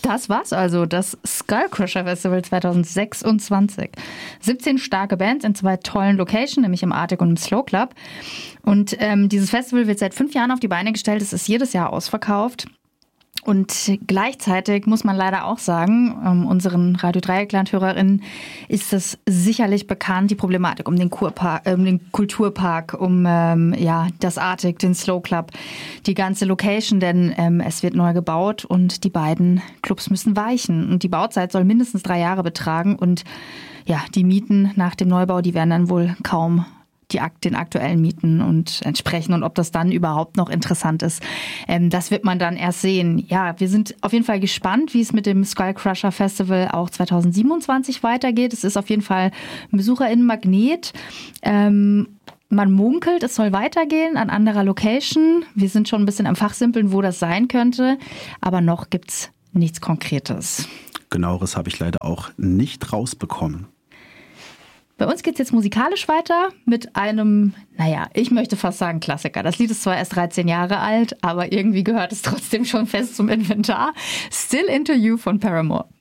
das war's also, das Skullcrusher Festival 2026. 17 starke Bands in 2 tollen Locations, nämlich im Arctic und im Slow Club. Und dieses Festival wird seit 5 Jahren auf die Beine gestellt. Es ist jedes Jahr ausverkauft. Und gleichzeitig muss man leider auch sagen, unseren Radio Dreieckland-HörerInnen ist es sicherlich bekannt, die Problematik um den Kulturpark, um das Arctic, den Slow Club, die ganze Location, denn es wird neu gebaut und die beiden Clubs müssen weichen. Und die Bauzeit soll mindestens 3 Jahre betragen und ja, die Mieten nach dem Neubau, die werden dann wohl kaum den aktuellen Mieten und entsprechen und ob das dann überhaupt noch interessant ist. Das wird man dann erst sehen. Ja, wir sind auf jeden Fall gespannt, wie es mit dem Skullcrusher Festival auch 2027 weitergeht. Es ist auf jeden Fall ein BesucherInnen-Magnet. Man munkelt, es soll weitergehen an anderer Location. Wir sind schon ein bisschen am Fachsimpeln, wo das sein könnte, aber noch gibt's nichts Konkretes. Genaueres habe ich leider auch nicht rausbekommen. Bei uns geht es jetzt musikalisch weiter mit einem, ich möchte fast sagen Klassiker. Das Lied ist zwar erst 13 Jahre alt, aber irgendwie gehört es trotzdem schon fest zum Inventar. Still Into You von Paramore.